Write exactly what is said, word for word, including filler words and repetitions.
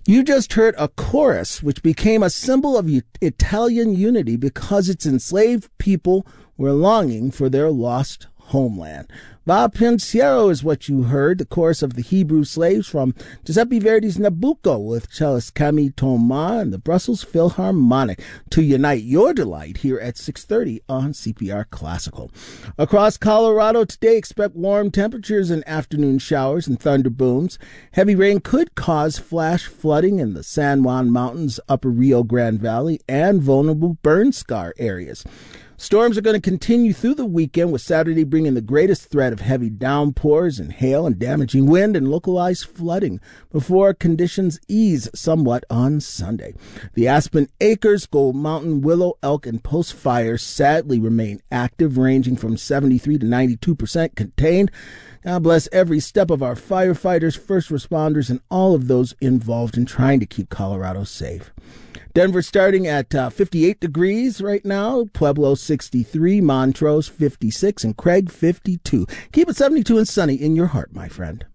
You just heard a chorus which became a symbol of Italian unity because its enslaved people were longing for their lost homeland. Va Pensiero is what you heard, the chorus of the Hebrew slaves from Giuseppe Verdi's Nabucco with cellist Camille Thomas and the Brussels Philharmonic to unite your delight here at six thirty on C P R Classical. Across Colorado today, expect warm temperatures and afternoon showers and thunder booms. Heavy rain could cause flash flooding in the San Juan Mountains, upper Rio Grande Valley, and vulnerable burn scar areas. Storms are going to continue through the weekend, with Saturday bringing the greatest threat of heavy downpours and hail and damaging wind and localized flooding before conditions ease somewhat on Sunday. The Aspen Acres, Gold Mountain, Willow, Elk, and Post fires sadly remain active, ranging from seventy-three to ninety-two percent contained. God bless every step of our firefighters, first responders, and all of those involved in trying to keep Colorado safe. Denver starting at uh, fifty-eight degrees right now, Pueblo sixty-three, Montrose fifty-six, and Craig fifty-two. Keep it seventy-two and sunny in your heart, my friend.